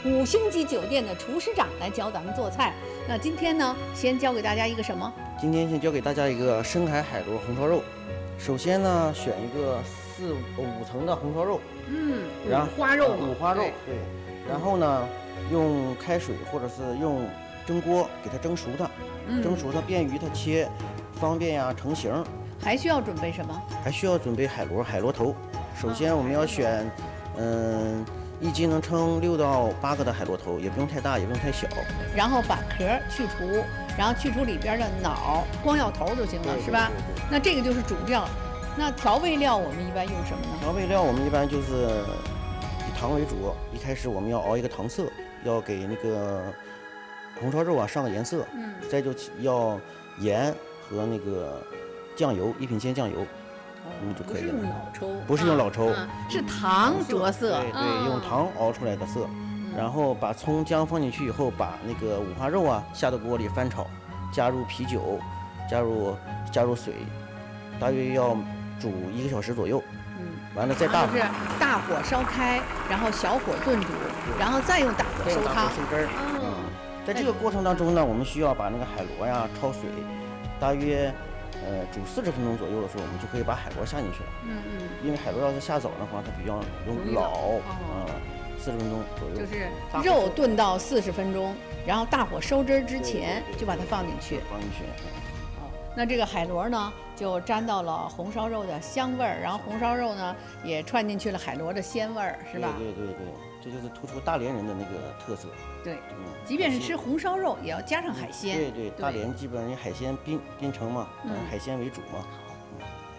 5星级酒店的厨师长来教咱们做菜。那今天呢，先教给大家一个什么？ 今天先教给大家一个深海海螺红烧肉。首先呢，选一个5层的红烧肉，然后五花肉， 五花肉，对。然后呢，用开水或者是用蒸锅给它蒸熟它，蒸熟它便于它切，方便呀成型。 还需要准备什么？ 还需要准备海螺头。首先我们要选，1斤能称6到8个的海螺头，也不用太大，也不用太小。 然后把壳去除，然后去除里边的脑，光要头就行了，是吧？ 对。 那这个就是主料。那调味料我们一般用什么呢？ 调味料我们一般就是以糖为主。一开始我们要熬一个糖色，要给那个红烧肉啊上个颜色。再就要盐和那个酱油，1品鲜酱油。就可以了。不是用老抽， 是糖着色。 对，用糖熬出来的色。然后把葱姜放进去以后，把那个五花肉啊下到锅里翻炒，加入啤酒，加入水，大约要煮1个小时左右。完了再大火烧开，然后小火炖煮，然后再用大火收汤收汁儿。在这个过程当中呢，我们需要把那个海螺呀焯水，大约煮40分钟左右的时候，我们就可以把海螺下进去了。因为海螺要是下早的话，它比较容易老。40分钟左右。 就是肉炖到40分钟，然后大火收汁之前就把它放进去。那这个海螺呢，就沾到了红烧肉的香味儿，然后红烧肉呢也串进去了海螺的鲜味儿，是吧？ 对，这就是突出大连人的那个特色。 对，即便是吃红烧肉，也要加上海鲜。 对，大连基本上以海鲜滨城嘛，海鲜为主嘛。